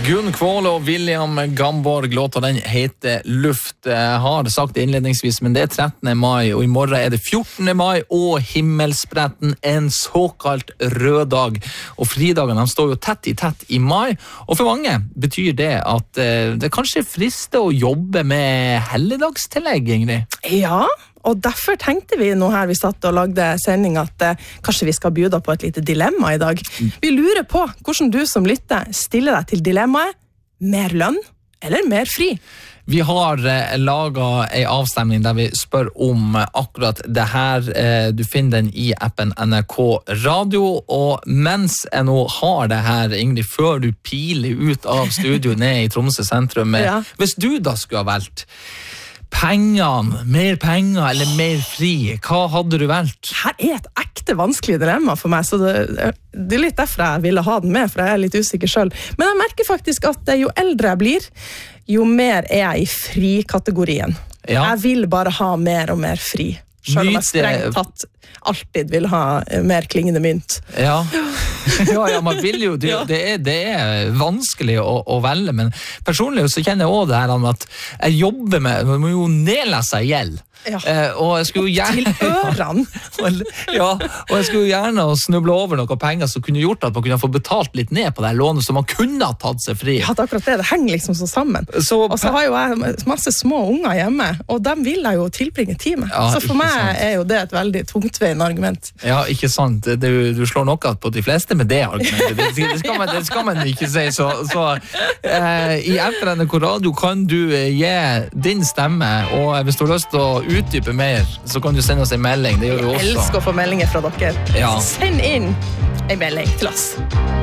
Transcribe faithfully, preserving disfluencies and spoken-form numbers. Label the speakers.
Speaker 1: Gunn Kvåle og William Gamborg, låta den heter Luft. Jeg har sagt det innledningsvis, men det er trettende mai, og i morgen er det fjortende mai, og himmelspretten, en såkalt rød dag. Og fridagene de står jo tett i tett i mai, og for mange betyr det at eh, det kanskje frister å jobbe med helligdagstillegg, Ingrid.
Speaker 2: Ja, og derfor tenkte vi nå her vi satt og lagde sending at eh, kanskje vi skal bjuda på et lite dilemma i dag. Vi lurer på hvordan du som lytter stiller deg til dilemmaet mer lønn eller mer fri.
Speaker 1: Vi har eh, laget en avstemning der vi spør om akkurat det her. Eh, du finner den i appen N R K Radio, og mens jeg nå har det her, Ingrid, før du piler ut av studio ned i Tromsø sentrum,
Speaker 2: Ja.
Speaker 1: hvis du da skulle ha valgt pengene, mer penger eller mer fri, hva hadde du valgt?
Speaker 2: Her er et ekte vanskelig dilemma for meg, så det, det er litt derfor jeg ville ha den med, for jeg er litt usikker selv. Men jeg merker faktisk at jo eldre jeg blir, jo mer er jeg i fri-kategorien.
Speaker 1: Ja.
Speaker 2: Jeg vil bare ha mer og mer fri. Selv om jeg
Speaker 1: Myte-
Speaker 2: strengt tatt alltid vil ha mer klingende mynt.
Speaker 1: Ja, ja, ja man vil jo, det,
Speaker 2: Ja.
Speaker 1: det, er, det er vanskelig å, å velge, men personlig så kjenner jeg også det her om at jeg jobber med, man må jo nedlese seg gjeld.
Speaker 2: Ja.
Speaker 1: Eh, og jeg skulle jo
Speaker 2: Til
Speaker 1: gjerne
Speaker 2: ørene.
Speaker 1: ja, og jeg skulle jo gjerne snuble over noen penger som kunne gjort at man kunne få betalt litt ned på det her lånet, så man kunne ha tatt seg fri.
Speaker 2: Ja, det er akkurat det, det henger liksom så sammen.
Speaker 1: Så,
Speaker 2: Og så har jo jeg masse små unger hjemme, og dem vil jeg jo tilbringe tid med.
Speaker 1: Ja,
Speaker 2: så for
Speaker 1: ikke
Speaker 2: meg
Speaker 1: sant.
Speaker 2: er jo det et veldig tungtveiende argument.
Speaker 1: ja, ikke sant, du, du slår noe på de fleste med det argumentet, det, det, skal, man, det skal man ikke si, så, så eh, i appen N R K Radio kan du eh, gi din stemme, og hvis du har lyst til å utdype mer, så kan du sende oss en melding, det gjør du
Speaker 2: Jeg
Speaker 1: også.
Speaker 2: elsker å få meldinger fra dere.
Speaker 1: Ja.
Speaker 2: Send inn en melding til oss.